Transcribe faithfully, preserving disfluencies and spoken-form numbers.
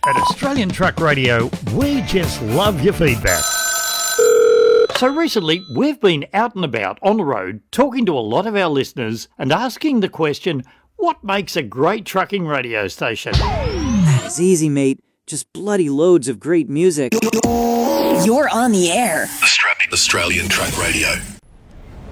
At Australian Truck Radio, we just love your feedback. So recently, we've been out and about on the road talking to a lot of our listeners and asking the question, what makes a great trucking radio station? That is easy, mate. Just bloody loads of great music. You're on the air. Australian, Australian Truck Radio.